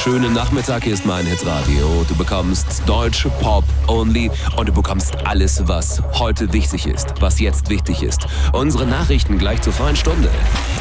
schönen Nachmittag. Hier ist mein Hitradio. Du bekommst deutsche Pop only und du bekommst alles, was heute wichtig ist, was jetzt wichtig ist. Unsere Nachrichten gleich zur freien Stunde.